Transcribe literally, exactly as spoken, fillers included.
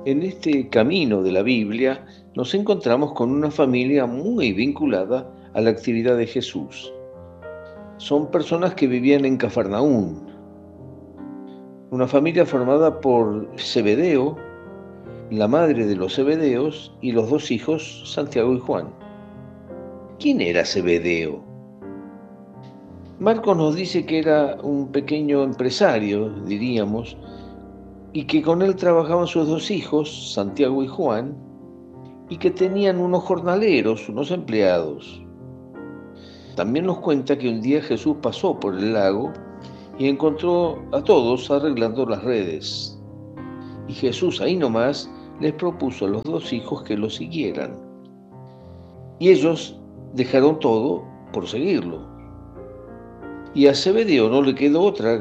En este camino de la Biblia nos encontramos con una familia muy vinculada a la actividad de Jesús. Son personas que vivían en Cafarnaún, una familia formada por Zebedeo, la madre de los Zebedeos y los dos hijos, Santiago y Juan. ¿Quién era Zebedeo? Marcos nos dice que era un pequeño empresario, diríamos, y que con él trabajaban sus dos hijos, Santiago y Juan, y que tenían unos jornaleros, unos empleados. También nos cuenta que un día Jesús pasó por el lago y encontró a todos arreglando las redes. Y Jesús ahí nomás les propuso a los dos hijos que lo siguieran. Y ellos dejaron todo por seguirlo. Y a Zebedeo no le quedó otra